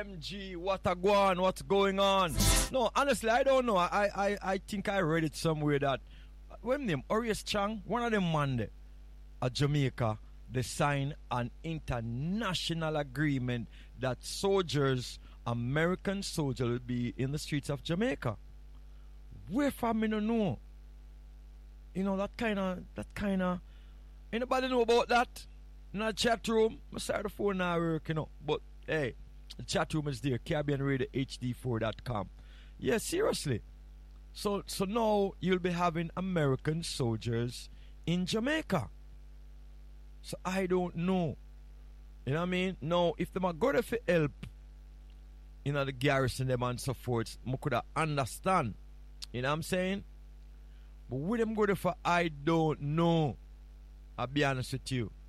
MG, what a go on? What's going on? No, honestly, I don't know. I think I read it somewhere that when name Orius Chang, one of them man there, at Jamaica, they signed an international agreement that soldiers, American soldiers, will be in the streets of Jamaica. Where from me no know? You know, that kind of. Anybody know about that? In the chat room, I'm sorry the phone now working out, but hey, the chat room is there. CaribbeanRadioHD4.com. Yeah, seriously. So now you'll be having American soldiers in Jamaica. So I don't know. You know what I mean? Now, if them are going to help, you know, the garrison them and so forth, I could understand. You know what I'm saying? But with them going for, I don't know. I'll be honest with you.